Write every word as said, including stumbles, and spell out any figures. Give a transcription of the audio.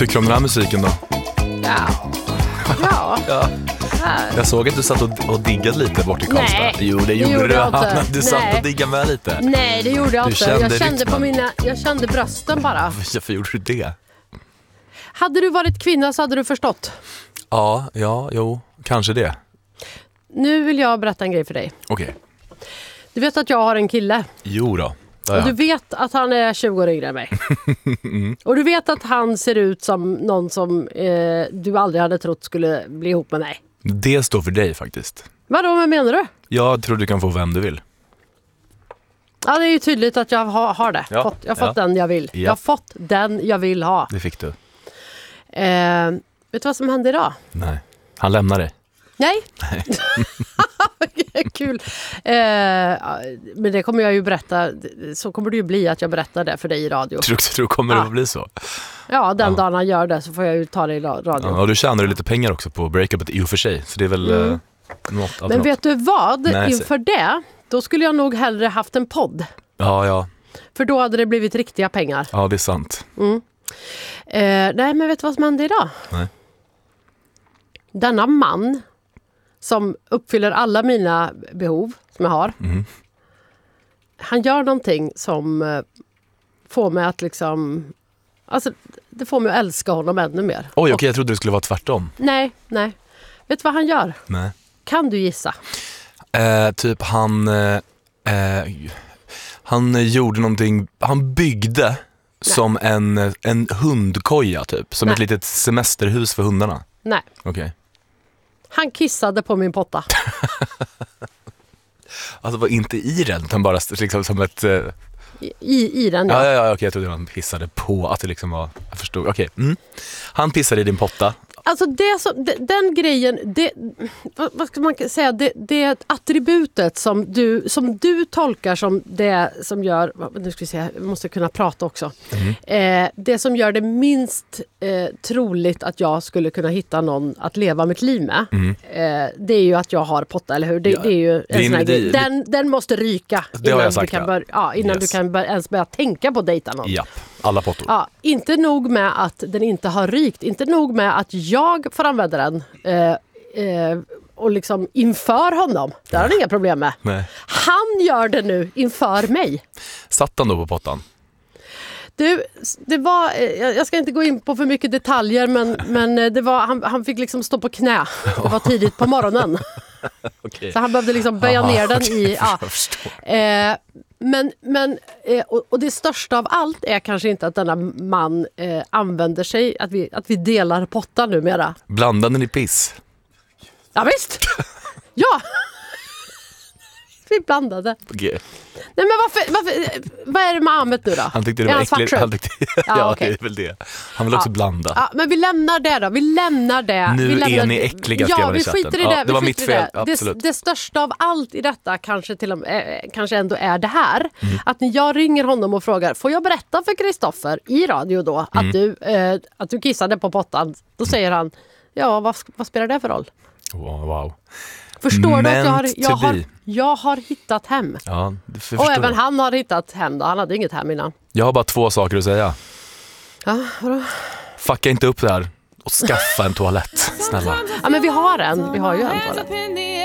tycker du om den här musiken då? Ja. Ja. Ja. Jag såg att du satt och, och diggade lite bort i Karlstad. Nej, Jo, det det gjorde, gjorde du, jag inte. Hanna. Du satt Nej. och diggade med lite. Nej, det gjorde jag Du inte. kände Jag kände på rytmen. mina, jag kände brösten bara. Varför gjorde du det? Hade du varit kvinna så hade du förstått. Ja, ja, jo, kanske det. Nu vill jag berätta en grej för dig. Okej. Du vet att jag har en kille. Jo då. Ja, Och ja. du vet att han är tjugo år yngre än mig. mm. Och du vet att han ser ut som någon som eh, du aldrig hade trott skulle bli ihop med mig. Det står för dig faktiskt. Vadå, vad menar du? Jag tror du kan få vem du vill. Ja, det är ju tydligt att jag har, har det. Ja, Fått, jag har fått ja. den jag vill. Ja. Jag har fått den jag vill ha. Det fick du. Eh, vet du vad som hände idag? Nej. Han lämnar dig. Nej. Kul. Eh, men det kommer jag ju berätta. Så kommer det ju bli att jag berättar det för dig i radio. Tror du kommer Ja. det att bli så? Ja, den Ja. dagen han gör det så får jag ju ta det i radio. Ja, och du tjänar ju lite pengar också på breakupet i och för sig. Så det är väl Mm. eh, något. Men vet du vad? Nej, Inför det, då skulle jag nog hellre haft en podd. Ja, ja. För då hade det blivit riktiga pengar. Ja, det är sant. Mm. Eh, nej, men vet du vad som hände idag? Nej. Denna man som uppfyller alla mina behov som jag har. Mm. Han gör någonting som eh, får mig att liksom... Alltså, det får mig att älska honom ännu mer. Oj, okej, Och- jag trodde det skulle vara tvärtom. Nej, nej. Vet du vad han gör? Nej. Kan du gissa? Eh, typ han... Eh, eh, han gjorde någonting... Han byggde som en, en hundkoja typ. Som Nej. ett litet semesterhus för hundarna. Nej. Okej. Han kissade på min potta. Alltså var inte i den, utan bara liksom som ett... Eh, I, i den, ja, ja. ja, ja, okej, jag trodde han pissade på. Att det liksom var... Jag förstod. Okej. Mm. Han pissade i din potta. Alltså det som, de, den grejen, det, vad, vad ska man säga, det, det attributet som du, som du tolkar som det som gör, nu ska vi se, vi måste kunna prata också. Mm. Eh, det som gör det minst eh, troligt att jag skulle kunna hitta någon att leva mitt liv med, Mm. eh, det är ju att jag har potta, eller hur? Det, Ja. det är ju en Det är- sån här det- grej. Den, den måste ryka Det har innan, jag sagt, du kan, ja. bör, ja, innan Yes. du kan bör, ens börja tänka på att dejta någon. Japp, alla pottor. Ja, inte nog med att den inte har rykt, inte nog med att jag får använda den eh, eh, och liksom inför honom. Det har han inga problem med. Nej. Han gör det nu inför mig. Satt han då på pottan? Du, det var, eh, jag ska inte gå in på för mycket detaljer, men, men eh, det var, han, han fick liksom stå på knä. Det var tidigt på morgonen. Okej. Så han behövde liksom böja Aha, ner den okej, i... Ja. jag förstår. Eh, men, men, eh, och, och det största av allt är kanske inte att denna man eh, använder sig, att vi, att vi delar potta numera. Blandade ni piss? Ja visst! Ja! Vi blandade. Okej. Nej men varför, varför, vad är det med Ahmed nu då? Han tyckte det Är var han äckligt. svartsjuk? Han tyckte, ja, Ja, okej. det är väl det. Han vill också Ja. blanda. Ja, men vi lämnar det då. Vi lämnar det. Nu vi lämnar... är ni äckliga, skrev Ja, han i vi chatten. skiter i Ja, det. det vi var skiter mitt i fel, det. absolut. Det, det största av allt i detta kanske, till och med, eh, kanske ändå är det här. Mm. Att när jag ringer honom och frågar, får jag berätta för Kristoffer i radio då att, Mm. du, eh, att du kissade på pottan? Då säger han, ja vad, vad spelar det för roll? Wow. wow. Förstår du att jag har, Meant jag, to har, be. jag har hittat hem? Ja, det Och förstår även jag. han har hittat hem då. Han hade inget hem innan. Jag har bara två saker att säga. Ja, vadå? Fucka inte upp det här och skaffa en toalett, snälla. Ja, men vi har en. Vi har ju en toalett.